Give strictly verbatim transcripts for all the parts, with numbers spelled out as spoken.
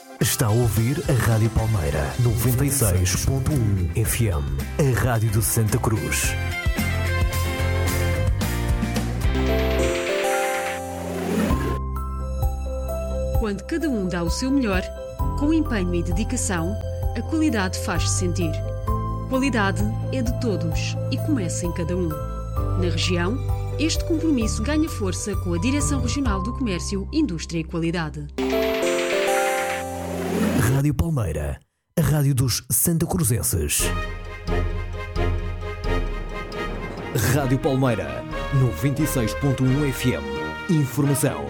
Está a ouvir a Rádio Palmeira, noventa e seis ponto um F M, a Rádio de Santa Cruz. Quando cada um dá o seu melhor, com empenho e dedicação, a qualidade faz-se sentir. Qualidade é de todos e começa em cada um. Na região, este compromisso ganha força com a Direção Regional do Comércio, Indústria e Qualidade. Rádio Palmeira, a rádio dos santacruzenses. Rádio Palmeira, noventa e seis ponto um F M. Informação.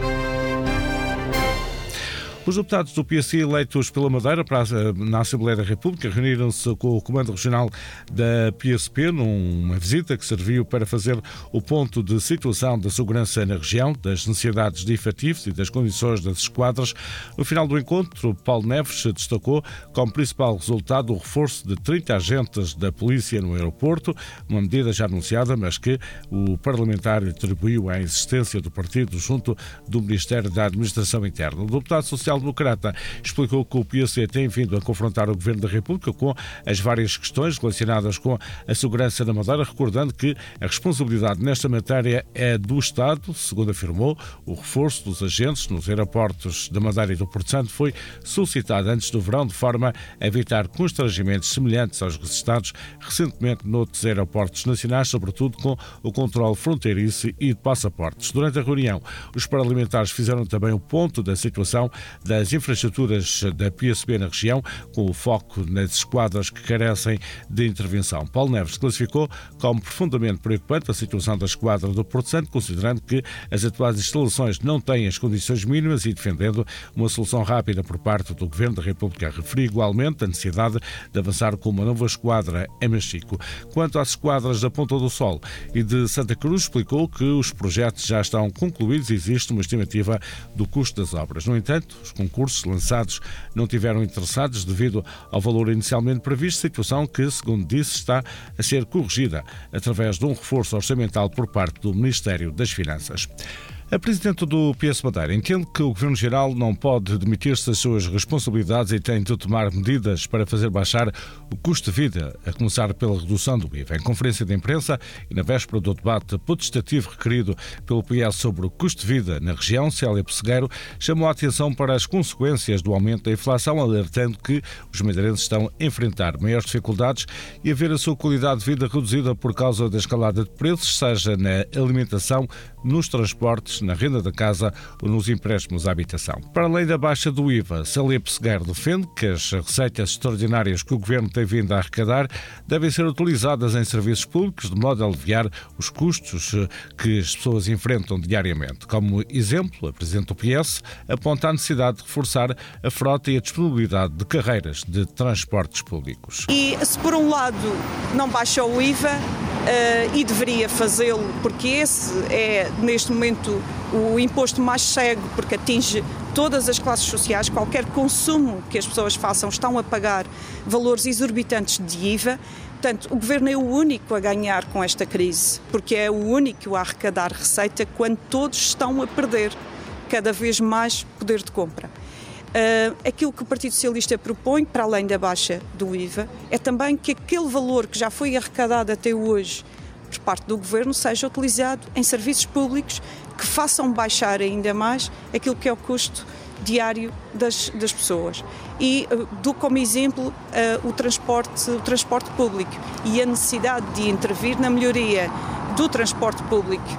Os deputados do P S I eleitos pela Madeira para a, na Assembleia da República reuniram-se com o Comando Regional da P S P numa visita que serviu para fazer o ponto de situação da segurança na região, das necessidades de efetivos e das condições das esquadras. No final do encontro, Paulo Neves destacou como principal resultado o reforço de trinta agentes da polícia no aeroporto, uma medida já anunciada, mas que o parlamentar atribuiu à existência do partido junto do Ministério da Administração Interna. O deputado social Democrata explicou que o P S E tem vindo a confrontar o Governo da República com as várias questões relacionadas com a segurança na Madeira, recordando que a responsabilidade nesta matéria é do Estado. Segundo afirmou, o reforço dos agentes nos aeroportos da Madeira e do Porto Santo foi solicitado antes do verão, de forma a evitar constrangimentos semelhantes aos registrados recentemente noutros aeroportos nacionais, sobretudo com o controle fronteiriço e de passaportes. Durante a reunião, os parlamentares fizeram também o ponto da situação das infraestruturas da P S B na região, com o foco nas esquadras que carecem de intervenção. Paulo Neves classificou como profundamente preocupante a situação da esquadra do Porto Santo, considerando que as atuais instalações não têm as condições mínimas e defendendo uma solução rápida por parte do Governo da República. Referiu igualmente a necessidade de avançar com uma nova esquadra em Machico. Quanto às esquadras da Ponta do Sol e de Santa Cruz, explicou que os projetos já estão concluídos e existe uma estimativa do custo das obras. No entanto, os concursos lançados não tiveram interessados devido ao valor inicialmente previsto, situação que, segundo disse, está a ser corrigida através de um reforço orçamental por parte do Ministério das Finanças. A Presidente do P S Madeira entende que o Governo-Geral não pode demitir-se das suas responsabilidades e tem de tomar medidas para fazer baixar o custo de vida, a começar pela redução do I V A. Em conferência de imprensa e na véspera do debate potestativo requerido pelo P S sobre o custo de vida na região, Célia Pessegueiro chamou a atenção para as consequências do aumento da inflação, alertando que os madeirenses estão a enfrentar maiores dificuldades e a ver a sua qualidade de vida reduzida por causa da escalada de preços, seja na alimentação, nos transportes, na renda da casa ou nos empréstimos à habitação. Para além da baixa do I V A, Célia Pessegueiro defende que as receitas extraordinárias que o Governo tem vindo a arrecadar devem ser utilizadas em serviços públicos de modo a aliviar os custos que as pessoas enfrentam diariamente. Como exemplo, a Presidente do P S aponta a necessidade de reforçar a frota e a disponibilidade de carreiras de transportes públicos. E se por um lado não baixa o I V A, uh, e deveria fazê-lo, porque esse é neste momento o imposto mais cego, porque atinge todas as classes sociais. Qualquer consumo que as pessoas façam estão a pagar valores exorbitantes de I V A. Portanto, o Governo é o único a ganhar com esta crise, porque é o único a arrecadar receita quando todos estão a perder cada vez mais poder de compra. Uh, aquilo que o Partido Socialista propõe, para além da baixa do I V A, é também que aquele valor que já foi arrecadado até hoje por parte do Governo seja utilizado em serviços públicos que façam baixar ainda mais aquilo que é o custo diário das, das pessoas. E uh, dou como exemplo uh, o, transporte, o transporte público e a necessidade de intervir na melhoria do transporte público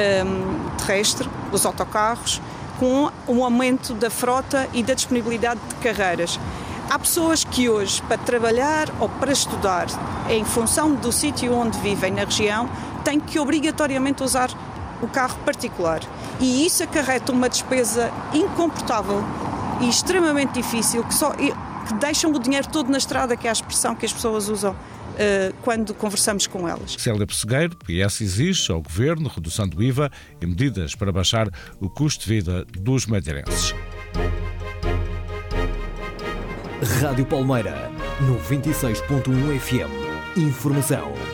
um, terrestre, dos autocarros, com um aumento da frota e da disponibilidade de carreiras. Há pessoas que hoje, para trabalhar ou para estudar, em função do sítio onde vivem na região, têm que obrigatoriamente usar o carro particular. E isso acarreta uma despesa incomportável e extremamente difícil, que, só, que deixam o dinheiro todo na estrada, que é a expressão que as pessoas usam uh, quando conversamos com elas. Célia Pessegueiro, P S exige ao Governo redução do I V A e medidas para baixar o custo de vida dos madeirenses. Rádio Palmeira, noventa e seis ponto um F M. Informação.